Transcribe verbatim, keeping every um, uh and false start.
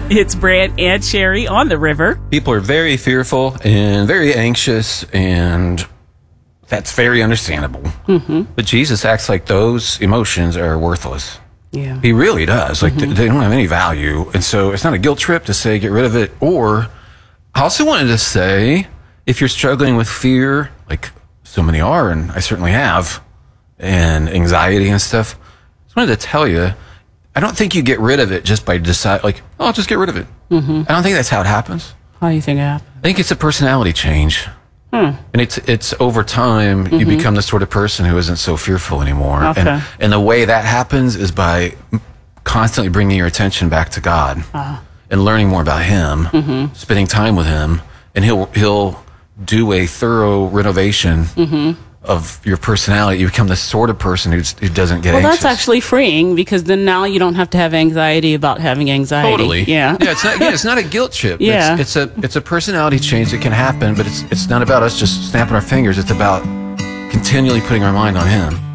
It's Brant and Sherry on the river. People are very fearful and very anxious, and that's very understandable. Mm-hmm. But Jesus acts like those emotions are worthless. Yeah. He really does. Like, mm-hmm. they, they don't have any value. And so it's not a guilt trip to say get rid of it. Or I also wanted to say, if you're struggling with fear, like so many are, and I certainly have, and anxiety and stuff, I just wanted to tell you, I don't think you get rid of it just by decide, like, oh, I'll just get rid of it. Mm-hmm. I don't think that's how it happens. How do you think it happens? I think it's a personality change. Hmm. And it's it's over time, mm-hmm. you become the sort of person who isn't so fearful anymore. Okay. And, and the way that happens is by constantly bringing your attention back to God uh-huh. and learning more about Him, mm-hmm. spending time with Him, and He'll He'll do a thorough renovation mm-hmm. of your personality. You become the sort of person who's, who doesn't get well, anxious. Well, that's actually freeing, because then now you don't have to have anxiety about having anxiety. Totally. Yeah. Yeah. It's not. Yeah, it's not a guilt trip. Yeah. It's, it's a it's a personality change that can happen, but it's it's not about us just snapping our fingers. It's about continually putting our mind on Him.